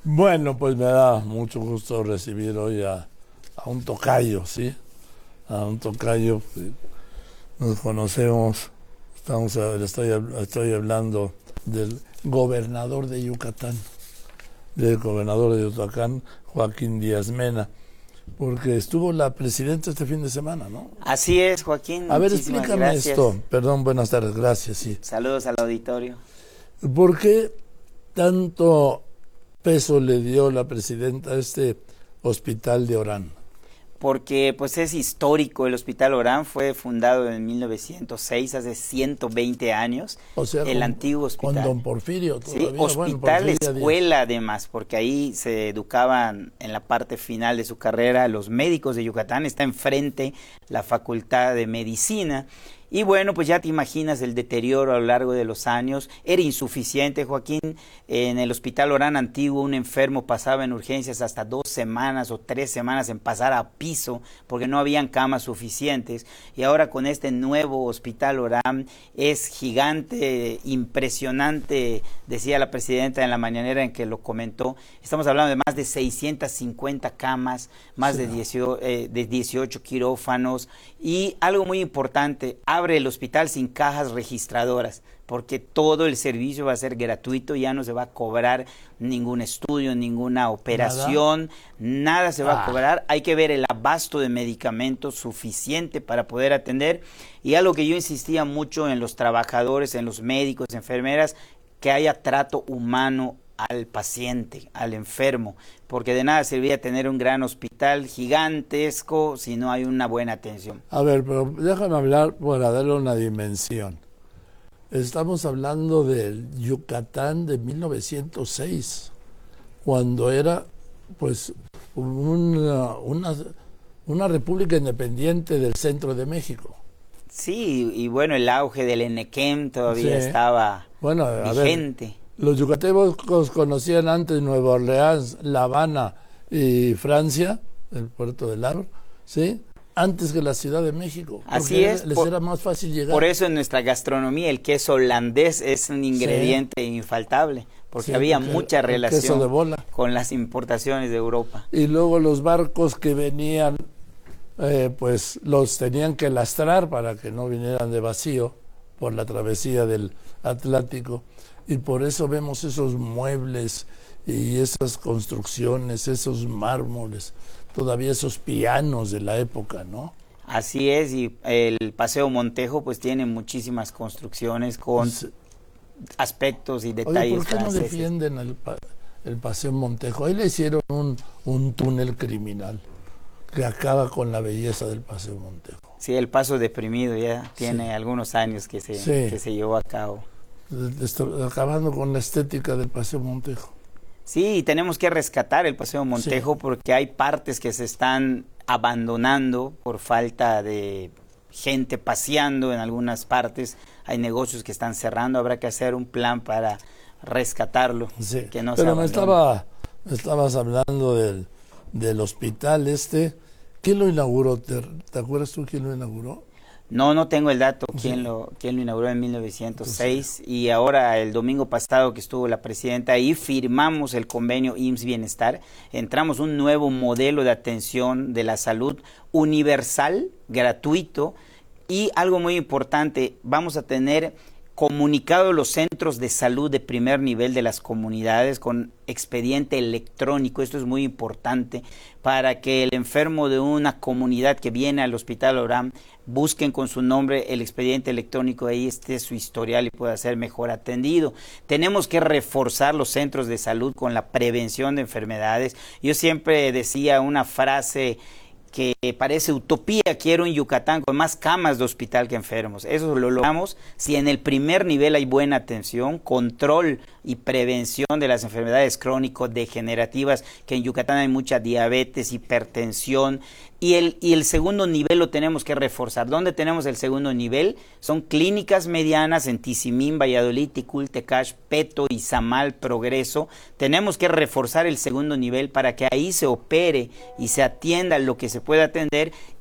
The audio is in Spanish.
Bueno, pues me da mucho gusto recibir hoy a un tocayo, ¿sí? A un tocayo, sí. Nos conocemos, estoy hablando del gobernador de Yucatán, Joaquín Díaz Mena, porque estuvo la presidenta este fin de semana, ¿no? Así es, Joaquín. A ver, Muchísimas explícame gracias. esto. Perdón, buenas tardes, gracias, sí. Saludos al auditorio. ¿Por qué tanto peso le dio la presidenta a este hospital de Orán? Porque pues es histórico. El Hospital Orán fue fundado en 1906, hace 120 años. O sea, el antiguo hospital. Con don Porfirio todavía. Sí, hospital, Porfirio escuela además, porque ahí se educaban en la parte final de su carrera los médicos de Yucatán. Está enfrente la Facultad de Medicina. Y bueno, pues ya te imaginas el deterioro a lo largo de los años. Era insuficiente, Joaquín. En el Hospital Orán antiguo, un enfermo pasaba en urgencias hasta 2 semanas o 3 semanas en pasar a piso porque no habían camas suficientes. Y ahora con este nuevo Hospital Orán es gigante, impresionante, decía la presidenta en la mañanera en que lo comentó. Estamos hablando de más de 650 camas, más de 18 quirófanos y algo muy importante, abre el hospital sin cajas registradoras, porque todo el servicio va a ser gratuito, ya no se va a cobrar ningún estudio, ninguna operación, nada se va a cobrar. Hay que ver el abasto de medicamentos suficiente para poder atender. Y algo que yo insistía mucho en los trabajadores, en los médicos, enfermeras, que haya trato humano al paciente, al enfermo, porque de nada serviría tener un gran hospital gigantesco si no hay una buena atención. A ver, pero déjame hablar para darle una dimensión. Estamos hablando del Yucatán de 1906, cuando era pues una república independiente del centro de México. Sí, y bueno, el auge del Enequem todavía estaba vigente. A ver, los yucatecos conocían antes Nueva Orleans, La Habana y Francia, el puerto del Havre, ¿sí? Antes que la Ciudad de México. Así es. Les era más fácil llegar. Por eso en nuestra gastronomía el queso holandés es un ingrediente infaltable, porque había mucha relación de bola con las importaciones de Europa. Y luego los barcos que venían, pues los tenían que lastrar para que no vinieran de vacío por la travesía del Atlántico. Y por eso vemos esos muebles y esas construcciones, esos mármoles, todavía esos pianos de la época, ¿no? Así es, y el Paseo Montejo pues tiene muchísimas construcciones con aspectos y detalles ¿por qué franceses. no defienden el Paseo Montejo? Ahí le hicieron un túnel criminal que acaba con la belleza del Paseo Montejo. Sí, el Paso Deprimido ya tiene algunos años que se llevó a cabo. Acabando con la estética del Paseo Montejo. Sí, tenemos que rescatar el Paseo Montejo porque hay partes que se están abandonando por falta de gente paseando en algunas partes. Hay negocios que están cerrando, habrá que hacer un plan para rescatarlo. Sí, que no pero me estabas hablando del hospital este. ¿Quién lo inauguró? ¿Te acuerdas tú quién lo inauguró? No tengo el dato quién lo inauguró en 1906 y ahora el domingo pasado que estuvo la presidenta ahí firmamos el convenio IMSS Bienestar, entramos un nuevo modelo de atención de la salud universal, gratuito y algo muy importante, vamos a tener comunicados los centros de salud de primer nivel de las comunidades con expediente electrónico. Esto es muy importante para que el enfermo de una comunidad que viene al Hospital Orán busquen con su nombre el expediente electrónico, ahí esté su historial y pueda ser mejor atendido. Tenemos que reforzar los centros de salud con la prevención de enfermedades. Yo siempre decía una frase que parece utopía, quiero un Yucatán con más camas de hospital que enfermos. Eso lo logramos si en el primer nivel hay buena atención, control y prevención de las enfermedades crónico-degenerativas, que en Yucatán hay mucha diabetes, hipertensión, y el segundo nivel lo tenemos que reforzar. ¿Dónde tenemos el segundo nivel? Son clínicas medianas en Tizimín, Valladolid, Ticul, Tecash, Peto, Izamal, Progreso. Tenemos que reforzar el segundo nivel para que ahí se opere y se atienda lo que se puede atender